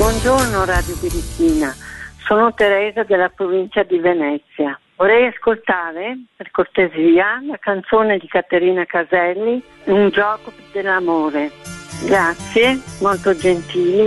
Buongiorno Radio Birichina, sono Teresa della provincia di Venezia. Vorrei ascoltare, per cortesia, la canzone di Caterina Caselli, Un gioco dell'amore. Grazie, molto gentili.